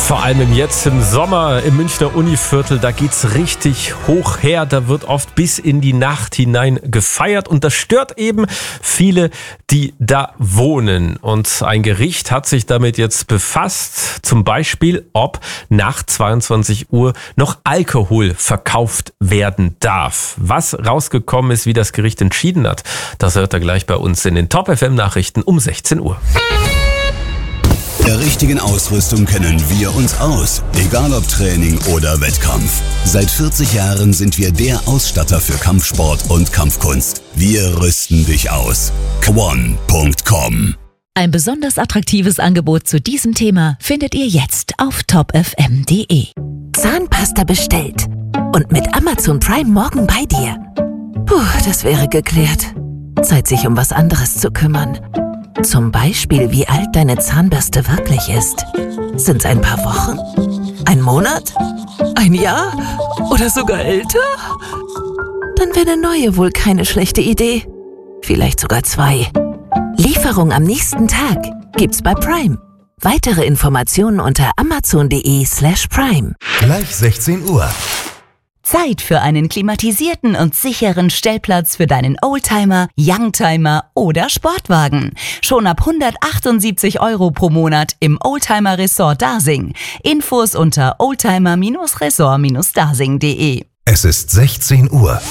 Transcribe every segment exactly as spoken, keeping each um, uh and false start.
Vor allem jetzt im Sommer im Münchner Univiertel, da geht's richtig hoch her. Da wird oft bis in die Nacht hinein gefeiert und das stört eben viele, die da wohnen. Und ein Gericht hat sich damit jetzt befasst, zum Beispiel, ob nach zweiundzwanzig Uhr noch Alkohol verkauft werden darf. Was rausgekommen ist, wie das Gericht entschieden hat, das hört ihr gleich bei uns in den Top F M Nachrichten um sechzehn Uhr. Der richtigen Ausrüstung kennen wir uns aus, egal ob Training oder Wettkampf. Seit vierzig Jahren sind wir der Ausstatter für Kampfsport und Kampfkunst. Wir rüsten dich aus. Kwon Punkt com. Ein besonders attraktives Angebot zu diesem Thema findet ihr jetzt auf top f m punkt d e. Zahnpasta bestellt und mit Amazon Prime morgen bei dir. Puh, das wäre geklärt. Zeit, sich um was anderes zu kümmern. Zum Beispiel, wie alt deine Zahnbürste wirklich ist. Sind's ein paar Wochen? Ein Monat? Ein Jahr? Oder sogar älter? Dann wäre eine neue wohl keine schlechte Idee. Vielleicht sogar zwei. Lieferung am nächsten Tag gibt's bei Prime. Weitere Informationen unter amazon punkt de slash prime. Gleich sechzehn Uhr. Zeit für einen klimatisierten und sicheren Stellplatz für deinen Oldtimer, Youngtimer oder Sportwagen. Schon ab hundertachtundsiebzig Euro pro Monat im Oldtimer Resort Dasing. Infos unter oldtimer Resort Dasing punkt de. Es ist sechzehn Uhr.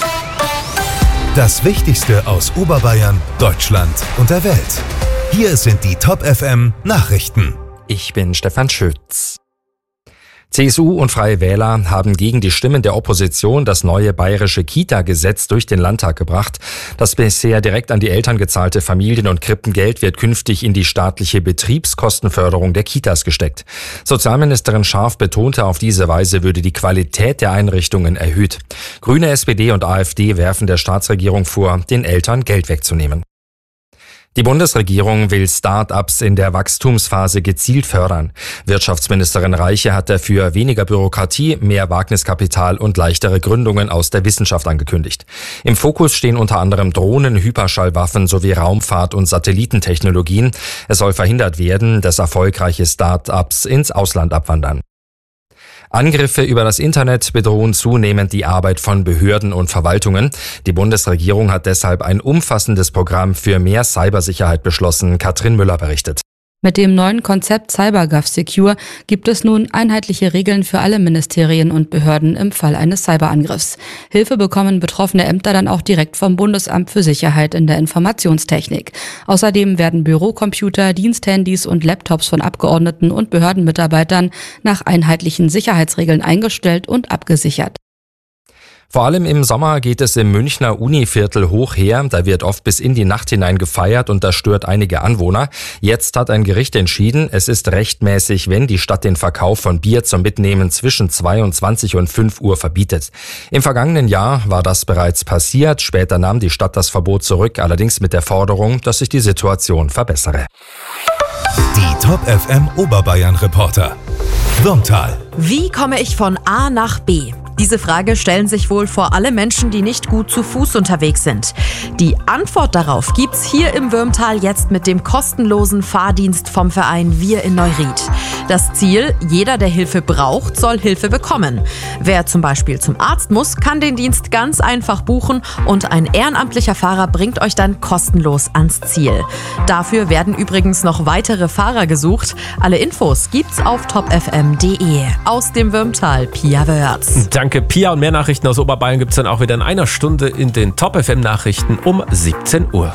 Das Wichtigste aus Oberbayern, Deutschland und der Welt. Hier sind die Top F M Nachrichten. Ich bin Stefan Schütz. C S U und Freie Wähler haben gegen die Stimmen der Opposition das neue bayerische Kita-Gesetz durch den Landtag gebracht. Das bisher direkt an die Eltern gezahlte Familien- und Krippengeld wird künftig in die staatliche Betriebskostenförderung der Kitas gesteckt. Sozialministerin Scharf betonte, auf diese Weise würde die Qualität der Einrichtungen erhöht. Grüne, S P D und AfD werfen der Staatsregierung vor, den Eltern Geld wegzunehmen. Die Bundesregierung will Start-ups in der Wachstumsphase gezielt fördern. Wirtschaftsministerin Reiche hat dafür weniger Bürokratie, mehr Wagniskapital und leichtere Gründungen aus der Wissenschaft angekündigt. Im Fokus stehen unter anderem Drohnen, Hyperschallwaffen sowie Raumfahrt- und Satellitentechnologien. Es soll verhindert werden, dass erfolgreiche Start-ups ins Ausland abwandern. Angriffe über das Internet bedrohen zunehmend die Arbeit von Behörden und Verwaltungen. Die Bundesregierung hat deshalb ein umfassendes Programm für mehr Cybersicherheit beschlossen. Katrin Müller berichtet. Mit dem neuen Konzept CyberGovSecure gibt es nun einheitliche Regeln für alle Ministerien und Behörden im Fall eines Cyberangriffs. Hilfe bekommen betroffene Ämter dann auch direkt vom Bundesamt für Sicherheit in der Informationstechnik. Außerdem werden Bürocomputer, Diensthandys und Laptops von Abgeordneten und Behördenmitarbeitern nach einheitlichen Sicherheitsregeln eingestellt und abgesichert. Vor allem im Sommer geht es im Münchner Univiertel hoch her. Da wird oft bis in die Nacht hinein gefeiert und das stört einige Anwohner. Jetzt hat ein Gericht entschieden, es ist rechtmäßig, wenn die Stadt den Verkauf von Bier zum Mitnehmen zwischen zweiundzwanzig und fünf Uhr verbietet. Im vergangenen Jahr war das bereits passiert. Später nahm die Stadt das Verbot zurück, allerdings mit der Forderung, dass sich die Situation verbessere. Die Top F M Oberbayern Reporter. Würmtal. Wie komme ich von A nach B? Diese Frage stellen sich wohl vor allem Menschen, die nicht gut zu Fuß unterwegs sind. Die Antwort darauf gibt's hier im Würmtal jetzt mit dem kostenlosen Fahrdienst vom Verein Wir in Neuried. Das Ziel: Jeder, der Hilfe braucht, soll Hilfe bekommen. Wer zum Beispiel zum Arzt muss, kann den Dienst ganz einfach buchen und ein ehrenamtlicher Fahrer bringt euch dann kostenlos ans Ziel. Dafür werden übrigens noch weitere Fahrer gesucht. Alle Infos gibt's auf top f m punkt de. Aus dem Würmtal, Pia Wörz. Danke, Pia. Und mehr Nachrichten aus Oberbayern gibt es dann auch wieder in einer Stunde in den Top F M Nachrichten um siebzehn Uhr.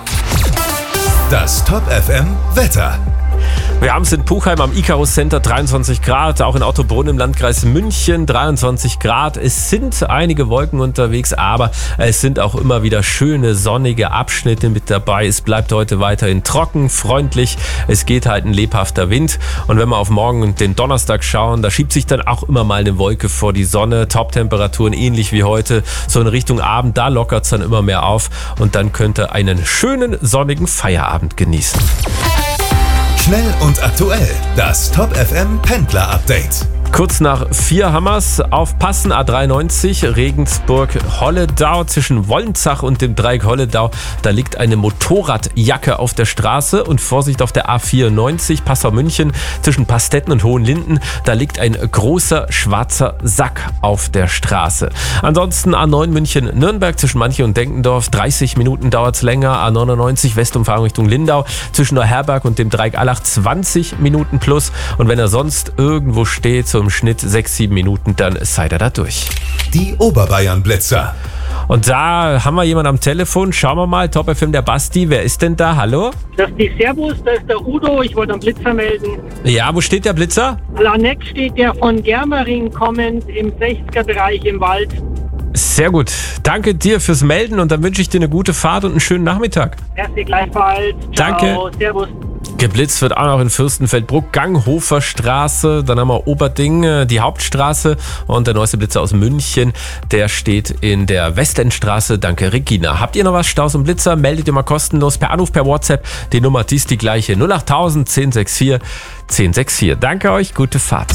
Das Top F M Wetter. Wir haben es in Puchheim am Icarus Center, dreiundzwanzig Grad, auch in Ottobrunn im Landkreis München dreiundzwanzig Grad. Es sind einige Wolken unterwegs, aber es sind auch immer wieder schöne sonnige Abschnitte mit dabei. Es bleibt heute weiterhin trocken, freundlich. Es geht halt ein lebhafter Wind. Und wenn wir auf morgen und den Donnerstag schauen, da schiebt sich dann auch immer mal eine Wolke vor die Sonne. Top-Temperaturen ähnlich wie heute. So in Richtung Abend, da lockert es dann immer mehr auf. Und dann könnt ihr einen schönen sonnigen Feierabend genießen. Schnell und aktuell. Das Top F M Pendler Update. Kurz nach vier Hammers aufpassen, A dreiundneunzig, Regensburg-Holledau zwischen Wolnzach und dem Dreieck Holledau. Da liegt eine Motorradjacke auf der Straße und Vorsicht auf der A vierundneunzig, Passau-München zwischen Pastetten und Hohenlinden. Da liegt ein großer schwarzer Sack auf der Straße. Ansonsten A neun München-Nürnberg zwischen Manche und Denkendorf, dreißig Minuten dauert es länger. A neunundneunzig Westumfahrung Richtung Lindau zwischen Neuherberg und dem Dreieck Allach zwanzig Minuten plus. Und wenn er sonst irgendwo steht, so im Schnitt sechs, sieben Minuten, dann seid ihr da durch. Die Oberbayern-Blitzer. Und da haben wir jemanden am Telefon. Schauen wir mal, Top F M, der Basti. Wer ist denn da? Hallo? Das ist die Servus, das ist der Udo. Ich wollte einen Blitzer melden. Ja, wo steht der Blitzer? Laneck steht der von Germering kommend im sechziger-Bereich im Wald. Sehr gut. Danke dir fürs Melden und dann wünsche ich dir eine gute Fahrt und einen schönen Nachmittag. Merci gleichfalls. Ciao. Danke. Servus. Geblitzt wird auch noch in Fürstenfeldbruck, Ganghofer Straße, dann haben wir Oberding, die Hauptstraße und der neueste Blitzer aus München, der steht in der Westendstraße. Danke, Regina. Habt ihr noch was, Staus und Blitzer? Meldet ihr mal kostenlos per Anruf, per WhatsApp. Die Nummer, die ist die gleiche, null acht null null eins null sechs vier eins null sechs vier. Danke euch, gute Fahrt.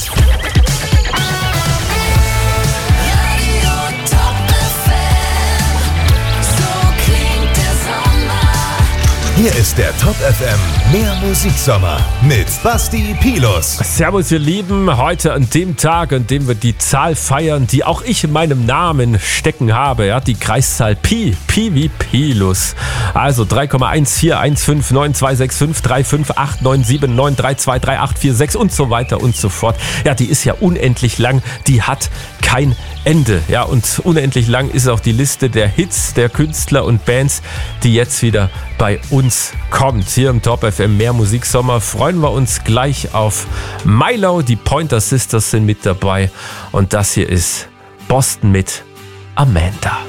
Hier ist der Top F M Mehr Musiksommer mit Basti Pilus. Servus ihr Lieben, heute an dem Tag, an dem wir die Zahl feiern, die auch ich in meinem Namen stecken habe, ja, die Kreiszahl Pi, Pi wie Pilus. Also drei Komma eins vier eins fünf neun zwei sechs fünf drei fünf acht neun sieben neun drei zwei drei acht vier sechs und so weiter und so fort. Ja, die ist ja unendlich lang, die hat kein Ende. Ja, und unendlich lang ist auch die Liste der Hits, der Künstler und Bands, die jetzt wieder bei uns kommt. Hier im Top F M Mehr Musiksommer freuen wir uns gleich auf Milo. Die Pointer Sisters sind mit dabei. Und das hier ist Boston mit Amanda.